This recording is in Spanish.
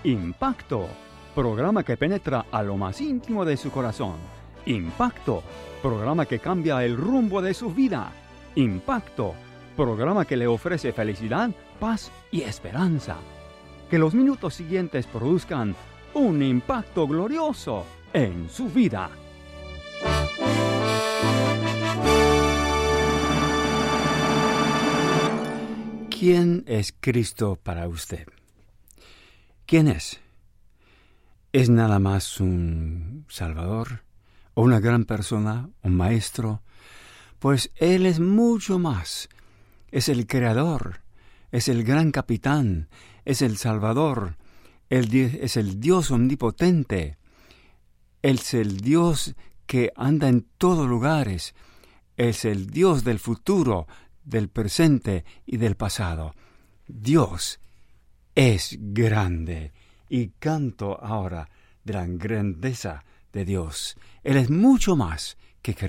Impacto, programa que penetra a lo más íntimo de su corazón. Impacto, programa que cambia el rumbo de su vida. Impacto, programa que le ofrece felicidad, paz y esperanza. Que los minutos siguientes produzcan un impacto glorioso en su vida. ¿Quién es Cristo para usted? ¿Quién es? ¿Es nada más un Salvador? ¿O una gran persona? ¿Un maestro? Pues Él es mucho más. Es el Creador, es el gran capitán, es el Salvador, es el Dios omnipotente, es el Dios que anda en todos lugares, es el Dios del futuro, del presente y del pasado. Dios es grande y canto ahora de la grandeza de Dios. Él es mucho más que